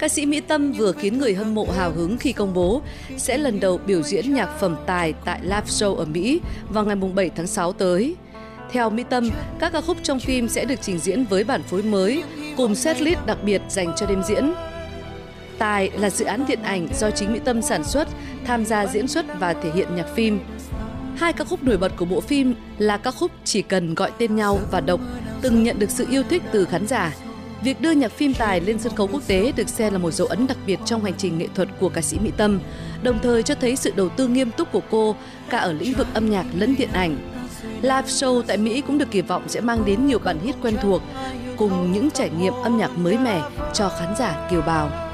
Ca sĩ Mỹ Tâm vừa khiến người hâm mộ hào hứng khi công bố sẽ lần đầu biểu diễn nhạc phẩm Tài tại live show ở Mỹ vào ngày 7 tháng 6 tới. Theo Mỹ Tâm, các ca khúc trong phim sẽ được trình diễn với bản phối mới cùng setlist đặc biệt dành cho đêm diễn. Tài là dự án điện ảnh do chính Mỹ Tâm sản xuất, tham gia diễn xuất và thể hiện nhạc phim. Hai ca khúc nổi bật của bộ phim là ca khúc Chỉ cần gọi tên nhau và Độc, từng nhận được sự yêu thích từ khán giả. Việc đưa nhạc phim Tài lên sân khấu quốc tế được xem là một dấu ấn đặc biệt trong hành trình nghệ thuật của ca sĩ Mỹ Tâm, đồng thời cho thấy sự đầu tư nghiêm túc của cô cả ở lĩnh vực âm nhạc lẫn điện ảnh. Live show tại Mỹ cũng được kỳ vọng sẽ mang đến nhiều bản hit quen thuộc cùng những trải nghiệm âm nhạc mới mẻ cho khán giả kiều bào.